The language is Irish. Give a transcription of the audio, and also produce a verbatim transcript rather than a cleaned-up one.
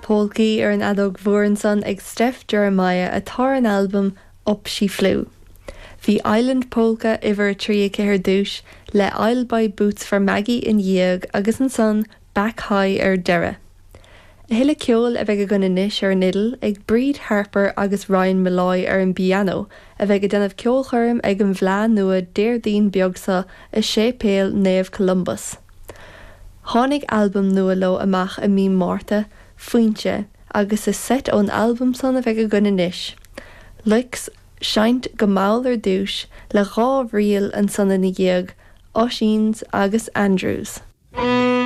Polky ar an adog Bhuaranson ag Steph Jeremiah atá an album Up She Flew. Bhí Island Polka iver trí céir dúis le I'll Buy Boots for Maggie in Dhiag agus an son Back High ar Deireadh. A Hile ceol a bheith go gona níis ar nidal ag Breed Harper agus Ryan Malloy ar an piano a bheith go denmh ceol churm ag an bhlean nua Déardín beagsa i sé péal Naomh Columbus. Tháinig album nua lo amach a mí Márta, Fuinte, agus is set ón album son a bheith go gona níis. Licks Shaint go maall ar dúis le dhá rial an son in Dhiag, Oisíns agus Andrews.